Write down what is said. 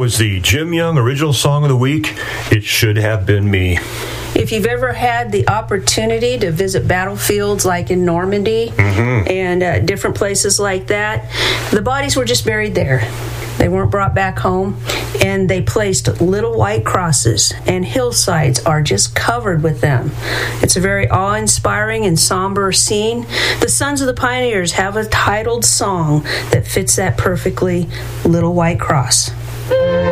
was the Jim Young Original Song of the Week, It Should Have Been Me. If you've ever had the opportunity to visit battlefields like in Normandy and different places like that, the bodies were just buried there. They weren't brought back home, and they placed little white crosses, and hillsides are just covered with them. It's a very awe-inspiring and somber scene. The Sons of the Pioneers have a titled song that fits that perfectly, Little White Cross.